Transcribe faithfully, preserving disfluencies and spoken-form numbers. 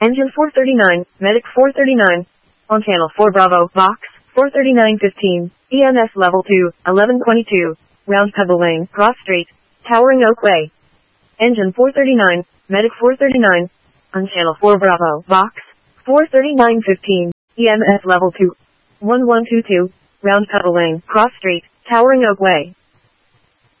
Engine four thirty-nine, Medic four thirty-nine. On channel four Bravo, Vox, four thirty-nine fifteen, E M S level two, eleven twenty-two, Round Pebble Lane, Cross Street, Towering Oak Way. Engine four thirty-nine, Medic four thirty-nine. On channel four Bravo, Vox, four thirty-nine fifteen, E M S level two, eleven twenty-two, Round Pebble Lane, Cross Street, Towering Oak Way.